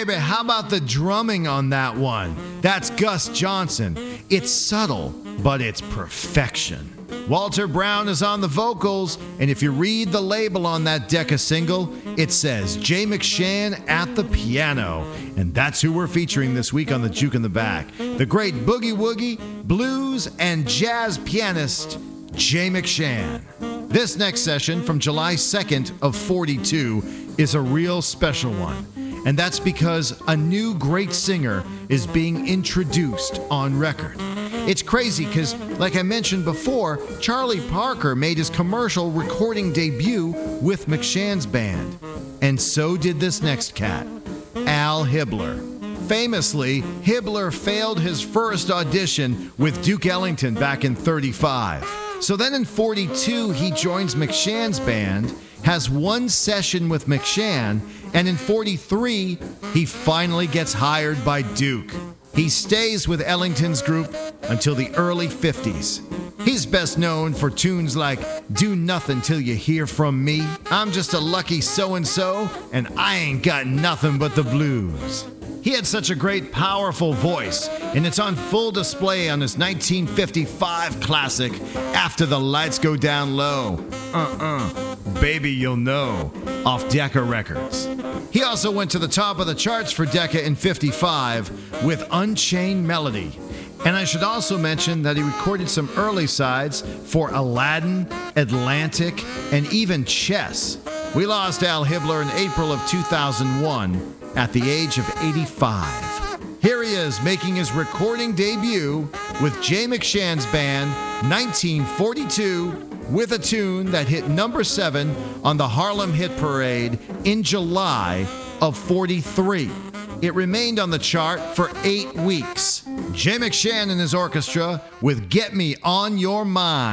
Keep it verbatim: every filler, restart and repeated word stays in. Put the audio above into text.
baby, how about the drumming on that one? That's Gus Johnson. It's subtle, but it's perfection. Walter Brown is on the vocals, and if you read the label on that Decca single, it says Jay McShann at the piano. And that's who we're featuring this week on the Juke in the Back. The great boogie woogie, blues, and jazz pianist, Jay McShann. This next session from July second of forty-two is a real special one. And that's because a new great singer is being introduced on record. It's crazy because, like I mentioned before, Charlie Parker made his commercial recording debut with McShann's band. And so did this next cat, Al Hibbler. Famously, Hibbler failed his first audition with Duke Ellington back in thirty-five. So then in forty-two, he joins McShann's band, has one session with McShann, and in forty-three, he finally gets hired by Duke. He stays with Ellington's group until the early fifties. He's best known for tunes like Do Nothing Till You Hear From Me, I'm Just a Lucky So-and-So, and I Ain't Got Nothing But the Blues. He had such a great, powerful voice, and it's on full display on his nineteen fifty-five classic, After the Lights Go Down Low, Uh-uh, Baby You'll Know, off Decca Records. He also went to the top of the charts for Decca in fifty-five with Unchained Melody. And I should also mention that he recorded some early sides for Aladdin, Atlantic, and even Chess. We lost Al Hibbler in April of two thousand one at the age of eighty-five. Here he is making his recording debut with Jay McShann's band, nineteen forty-two, with a tune that hit number seven on the Harlem Hit Parade in July of forty-three. It remained on the chart for eight weeks. Jay McShann and his orchestra with Get Me On Your Mind.